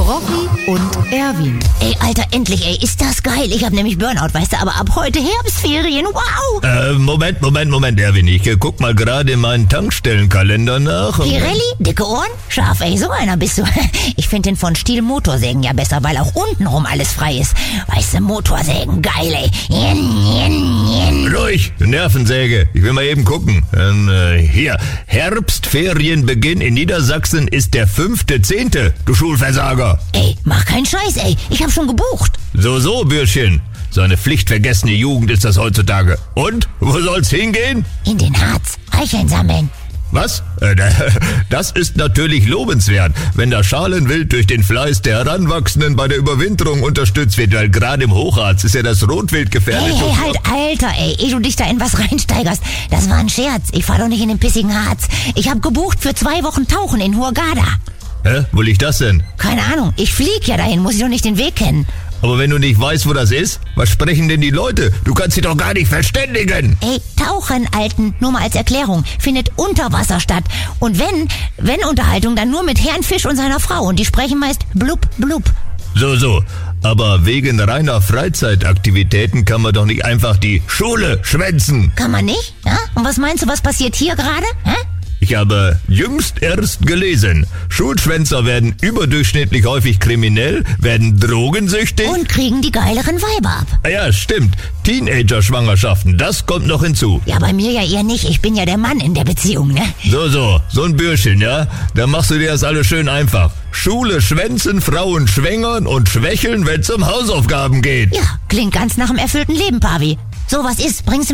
Rocky und Erwin. Ey, Alter, endlich, ey, ist das geil. Ich hab nämlich Burnout, weißt du, aber ab heute Herbstferien, wow. Moment, Erwin. Ich guck mal gerade in meinen Tankstellenkalender nach. Pirelli, dicke Ohren, scharf, ey, so einer bist du. Ich find den von Stihl Motorsägen ja besser, weil auch untenrum alles frei ist. Weißt du, Motorsägen, geil, ey. Ruhig, Nervensäge. Ich will mal eben gucken. Hier, Herbstferienbeginn in Niedersachsen ist der 5.10., du Schulversager. Ey, mach keinen Scheiß, ey. Ich hab schon gebucht. So, Bürschchen. So eine pflichtvergessene Jugend ist das heutzutage. Und? Wo soll's hingehen? In den Harz. Eicheln sammeln. Was? Das ist natürlich lobenswert, wenn das Schalenwild durch den Fleiß der Heranwachsenden bei der Überwinterung unterstützt wird, weil gerade im Hochharz ist ja das Rotwild gefährdet. Hey, halt, Alter, ey, ehe du dich da in was reinsteigerst. Das war ein Scherz. Ich fahr doch nicht in den pissigen Harz. Ich hab gebucht für 2 Wochen Tauchen in Hurghada. Hä? Wo liegt das denn? Keine Ahnung, ich flieg ja dahin, muss ich doch nicht den Weg kennen. Aber wenn du nicht weißt, wo das ist, was sprechen denn die Leute? Du kannst sie doch gar nicht verständigen. Ey, Tauchen, Alten, nur mal als Erklärung, findet unter Wasser statt. Und wenn Unterhaltung, dann nur mit Herrn Fisch und seiner Frau. Und die sprechen meist blub, blub. So. Aber wegen reiner Freizeitaktivitäten kann man doch nicht einfach die Schule schwänzen. Kann man nicht? Ja? Und was meinst du, was passiert hier gerade? Ich habe jüngst erst gelesen, Schulschwänzer werden überdurchschnittlich häufig kriminell, werden drogensüchtig. Und kriegen die geileren Weiber ab. Ja, stimmt. Teenager-Schwangerschaften, das kommt noch hinzu. Ja, bei mir ja eher nicht. Ich bin ja der Mann in der Beziehung, ne? So ein Bürschchen, ja? Da machst du dir das alles schön einfach. Schule schwänzen, Frauen schwängern und schwächeln, wenn es um Hausaufgaben geht. Ja, klingt ganz nach dem erfüllten Leben, Pavi. So, was ist? Bringst du